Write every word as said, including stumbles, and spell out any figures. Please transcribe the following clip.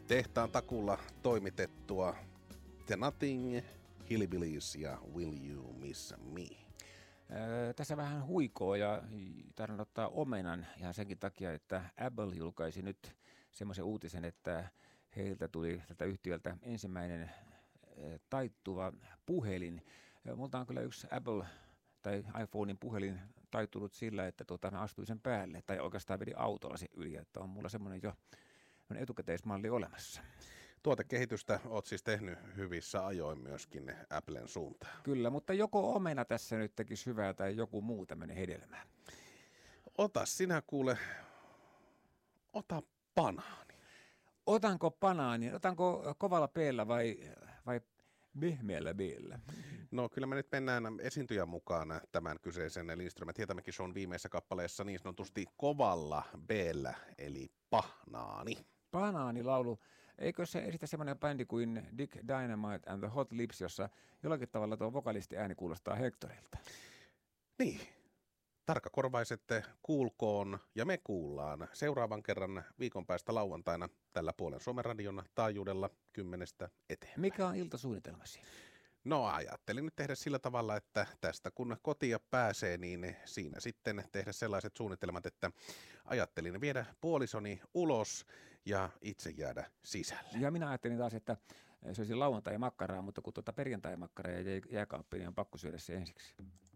Tehtaan takulla toimitettua The Nothing, Hillbillies ja Will You Miss Me? Öö, tässä vähän huikoo ja tarvitsen ottaa omenan ihan senkin takia, että Apple julkaisi nyt semmoisen uutisen, että heiltä tuli tältä yhtiöltä ensimmäinen taittuva puhelin. Multa on kyllä yksi Apple tai iPhonein puhelin taittunut sillä, että tuota, mä astuin sen päälle tai oikeastaan vedin autolla sen yli, että on mulla semmoinen jo etukäteismalli olemassa. Tuotekehitystä oot siis tehnyt hyvissä ajoin myöskin Applen suuntaan. Kyllä, mutta joko omena tässä nyt tekisi hyvää tai joku muu tämmöinen hedelmä. Ota sinä kuule, ota banaani. Otanko banaani, otanko kovalla peellä vai, vai mehmeällä beellä? No kyllä me nyt mennään esiintyjän mukaan tämän kyseisen Lindström Hietamäki Shown viimeisessä kappaleessa niin sanotusti kovalla beellä, eli pahnaani. Banaanilaulu. Eikö se esitä semmoinen bändi kuin Dick Dynamite and the Hot Lips, jossa jollakin tavalla tuo vokalisti ääni kuulostaa Hectorilta? Niin. Tarkkakorvaiset kuulkoon ja me kuullaan seuraavan kerran viikon päästä lauantaina tällä puolen Suomen radion taajuudella kymmenestä eteenpäin. Mikä on iltasuunnitelmasi? No ajattelin nyt tehdä sillä tavalla, että tästä kun kotia pääsee, niin siinä sitten tehdä sellaiset suunnitelmat, että ajattelin viedä puolisoni ulos ja itse jäädä sisälle. Ja minä ajattelin taas, että se olisi lauantai-makkaraa, mutta kun tuota perjantai-makkaraa ja jääkaappi, niin on pakko syödä se ensiksi.